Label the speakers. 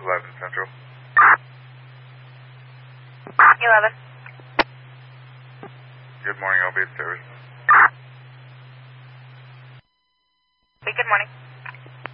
Speaker 1: 11 Central.
Speaker 2: 11.
Speaker 1: Good morning, I'll be at service.